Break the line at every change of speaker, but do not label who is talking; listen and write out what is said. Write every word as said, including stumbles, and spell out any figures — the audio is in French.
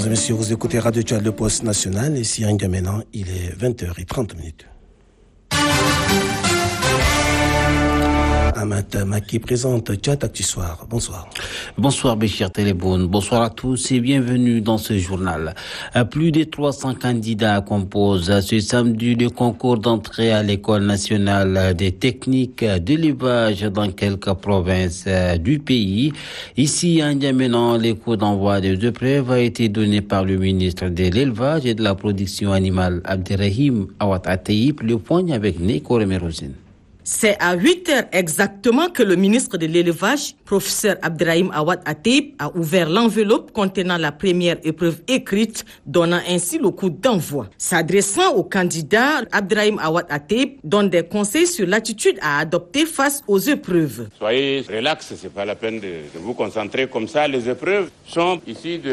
Mesdames et messieurs, vous écoutez Radio Tchad, le poste national. Ici à N'Djamena, il est vingt heures trente. Amat Maki présente Tchad Actu Soir. Bonsoir.
Bonsoir Béchir Téléboun. Bonsoir à tous et bienvenue dans ce journal. Plus de trois cents candidats composent ce samedi le concours d'entrée à l'École nationale des techniques d'élevage dans quelques provinces du pays. Ici à N'Djamena, le coup d'envoi des épreuves a été donné par le ministre de l'Élevage et de la Production animale Abderrahim Awad Ateip. Le point avec Neko Remerosine.
C'est à huit heures exactement que le ministre de l'Élevage, professeur Abderrahim Awad Ateip, a ouvert l'enveloppe contenant la première épreuve écrite, donnant ainsi le coup d'envoi. S'adressant au candidat, Abderrahim Awad Ateip donne des conseils sur l'attitude à adopter face aux épreuves.
Soyez relax, c'est pas la peine de, de vous concentrer comme ça. Les épreuves sont ici de